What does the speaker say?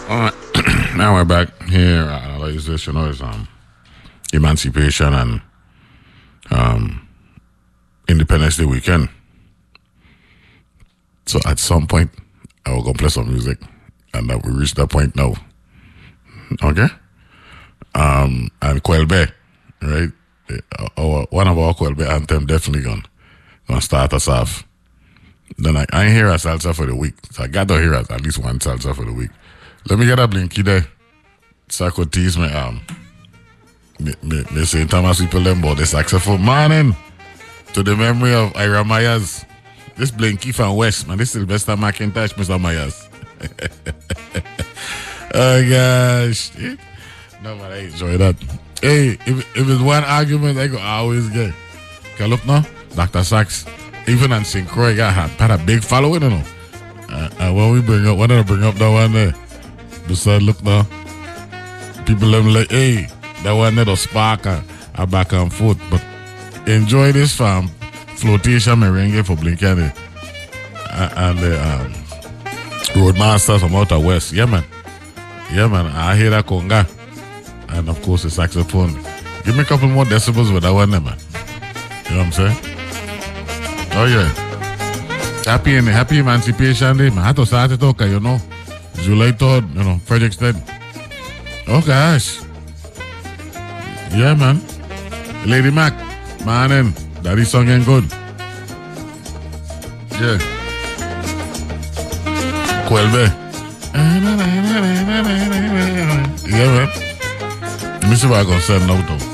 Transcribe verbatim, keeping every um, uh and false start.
All right. Now we're back here. Uh, like this, you know, is um, Emancipation and um, Independence Day weekend. So at some point, I will go play some music, and uh, we reached that point now. Okay. Um, and Kwelbe, right? Uh, Our, one of our Kwelbe anthem definitely gonna gonna start us off. Then I, I ain't hear a salsa for the week, so I got to hear at least one salsa for the week. Let me get a blinky there. So I could tease me, um, me, me, me Saint Thomas people them about the saxophone. Morning to the memory of Ira Myers. This blinky from West, man. This is Sylvester McIntosh, Mister Myers. Oh, gosh. No, man, I enjoy that. Hey, if, if it's one argument I go always get. Can look now? Doctor Sachs, even on Saint Croix, got had, had a big following, you know. Uh, and when we bring up, when I bring up that one there, beside look now, people them like, hey, that one there, the spark and, and back and forth. But enjoy this from Flotation Merengue for Blinkany and, and the um, Roadmasters from Outer West. Yeah, man. Yeah, man. I hear that conga. And of course, the saxophone. Give me a couple more decibels with that one there, man. You know what I'm saying? Oh, yeah. Happy and happy Emancipation Day, man. I had to start it, okay, you know. July third, you know, Frederickstead. Oh, gosh. Yeah, man. Lady Mac, man, daddy song ain't good. Yeah. Kwelbe. Yeah, man. Let me see what I can send out, though.